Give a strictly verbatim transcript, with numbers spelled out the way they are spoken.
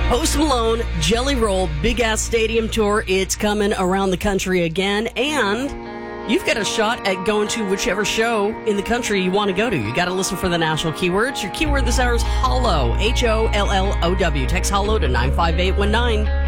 Post Malone, Jelly Roll, Big Ass Stadium Tour. It's coming around the country again, and you've got a shot at going to whichever show in the country you want to go to. You got to listen for the national keywords. Your keyword this hour is hollow, H O L L O W. Text hollow to nine five eight one nine.